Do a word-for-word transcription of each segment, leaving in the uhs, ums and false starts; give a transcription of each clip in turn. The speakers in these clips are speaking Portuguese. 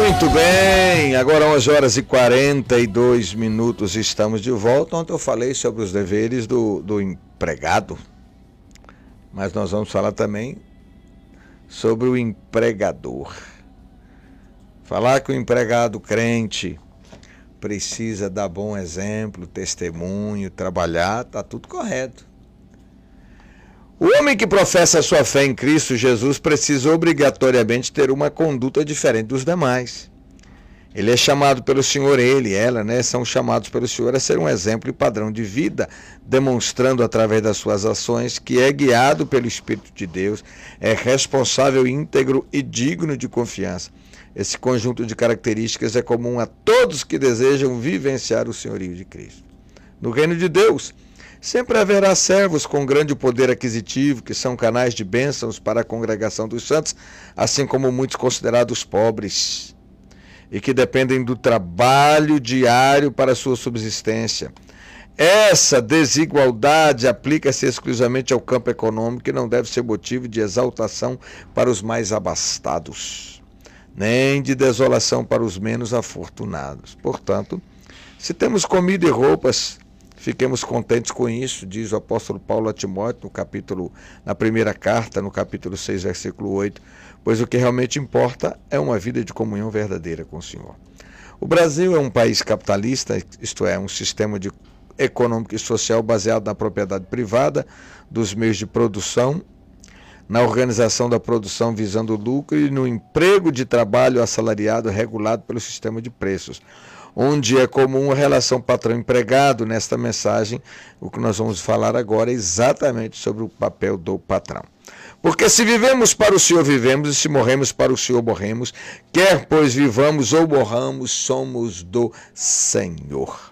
Muito bem, agora onze horas e quarenta e dois minutos, estamos de volta. Ontem eu falei sobre os deveres do, do empregado, mas nós vamos falar também sobre o empregador. Falar que o empregado crente precisa dar bom exemplo, testemunho, trabalhar, está tudo correto. O homem que professa a sua fé em Cristo Jesus precisa obrigatoriamente ter uma conduta diferente dos demais. Ele é chamado pelo Senhor, ele e ela, né, são chamados pelo Senhor a ser um exemplo e padrão de vida, demonstrando através das suas ações que é guiado pelo Espírito de Deus, é responsável, íntegro e digno de confiança. Esse conjunto de características é comum a todos que desejam vivenciar o senhorio de Cristo. No reino de Deus, sempre haverá servos com grande poder aquisitivo, que são canais de bênçãos para a congregação dos santos, assim como muitos considerados pobres, e que dependem do trabalho diário para sua subsistência. Essa desigualdade aplica-se exclusivamente ao campo econômico e não deve ser motivo de exaltação para os mais abastados, nem de desolação para os menos afortunados. Portanto, se temos comida e roupas, fiquemos contentes com isso, diz o apóstolo Paulo a Timóteo, no capítulo, na primeira carta, no capítulo seis, versículo oito, pois o que realmente importa é uma vida de comunhão verdadeira com o Senhor. O Brasil é um país capitalista, isto é, um sistema de econômico e social baseado na propriedade privada dos meios de produção, na organização da produção visando o lucro e no emprego de trabalho assalariado regulado pelo sistema de preços, onde é comum a relação patrão-empregado. Nesta mensagem, o que nós vamos falar agora é exatamente sobre o papel do patrão. Porque se vivemos para o Senhor, vivemos, e se morremos para o Senhor, morremos. Quer, pois, vivamos ou morramos, somos do Senhor.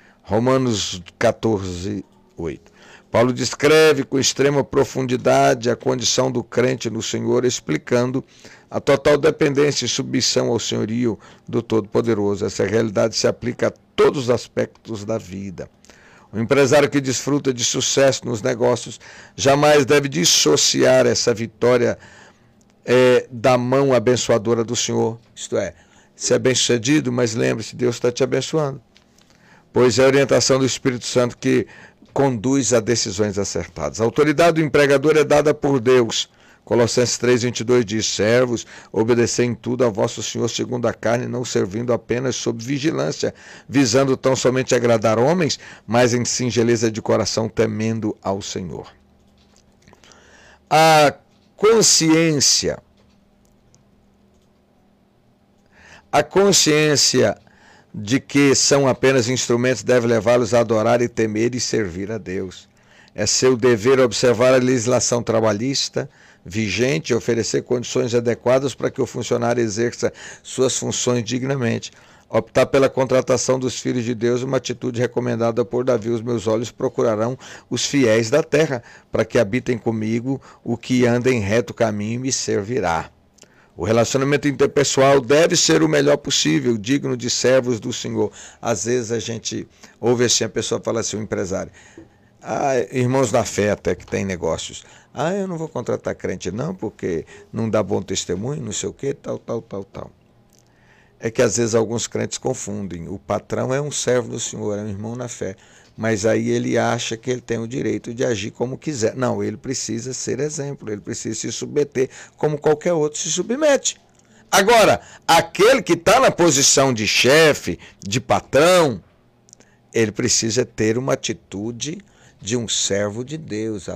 Romanos quatorze, oito. Paulo descreve com extrema profundidade a condição do crente no Senhor, explicando a total dependência e submissão ao senhorio do Todo-Poderoso. Essa realidade se aplica a todos os aspectos da vida. O empresário que desfruta de sucesso nos negócios jamais deve dissociar essa vitória é, da mão abençoadora do Senhor. Isto é, ser bem-sucedido, mas lembre-se, Deus está te abençoando. Pois é a orientação do Espírito Santo que conduz a decisões acertadas. A autoridade do empregador é dada por Deus. Colossenses três, vinte e dois diz: servos, obedecei em tudo a vosso Senhor segundo a carne, não servindo apenas sob vigilância, visando tão somente agradar homens, mas em singeleza de coração, temendo ao Senhor. A consciência, a consciência de que são apenas instrumentos deve levá-los a adorar e temer e servir a Deus. É seu dever observar a legislação trabalhista vigente e oferecer condições adequadas para que o funcionário exerça suas funções dignamente. Optar pela contratação dos filhos de Deus, uma atitude recomendada por Davi: os meus olhos procurarão os fiéis da terra, para que habitem comigo, o que anda em reto caminho me servirá. O relacionamento interpessoal deve ser o melhor possível, digno de servos do Senhor. Às vezes a gente ouve assim, a pessoa fala assim, o empresário: ah, irmãos na fé até que tem negócios. Ah, eu não vou contratar crente não, porque não dá bom testemunho, não sei o que, tal, tal, tal, tal. É que às vezes alguns crentes confundem. O patrão é um servo do Senhor, é um irmão na fé. Mas aí ele acha que ele tem o direito de agir como quiser. Não, ele precisa ser exemplo, ele precisa se submeter como qualquer outro se submete. Agora, aquele que está na posição de chefe, de patrão, ele precisa ter uma atitude de um servo de Deus.